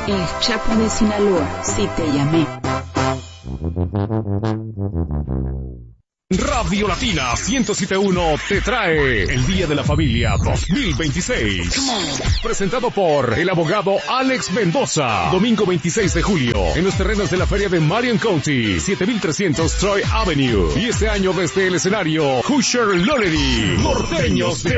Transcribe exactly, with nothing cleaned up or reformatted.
El Chapo de Sinaloa, sí te llamé. Radio Latina ciento siete punto uno te trae el Día de la Familia dos mil veintiséis. Presentado por el abogado Alex Mendoza. Domingo veintiséis de julio, en los terrenos de la feria de Marion County, siete mil trescientos Troy Avenue. Y este año desde el escenario, Usher Lonery, Norteños de